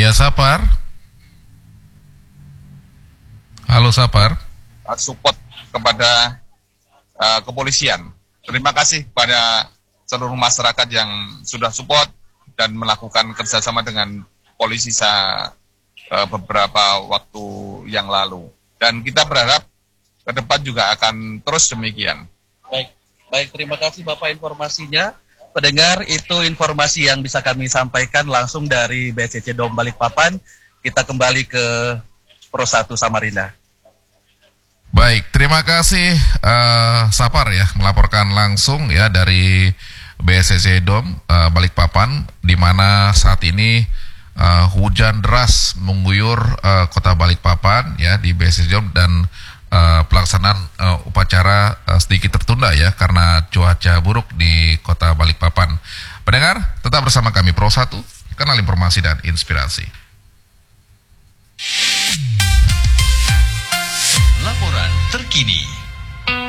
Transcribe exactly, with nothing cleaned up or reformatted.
Iya, Sapar. Halo, Sapar. Support kepada uh, kepolisian. Terima kasih pada seluruh masyarakat yang sudah support dan melakukan kerjasama dengan polisi sa, uh, beberapa waktu yang lalu. Dan kita berharap ke depan juga akan terus demikian. Baik, baik, terima kasih Bapak informasinya. Pendengar, itu informasi yang bisa kami sampaikan langsung dari B S C C Dom Balikpapan. Kita kembali ke Pro satu Samarinda. Baik, terima kasih uh, Sapar ya, melaporkan langsung ya dari B S C C Dom uh, Balikpapan, di mana saat ini uh, hujan deras mengguyur uh, kota Balikpapan ya di B S C C Dom, dan uh, pelaksanaan uh, upacara uh, sedikit tertunda ya karena cuaca buruk di kota Balikpapan. Pendengar, tetap bersama kami Pro satu, kanal informasi dan inspirasi. Laporan terkini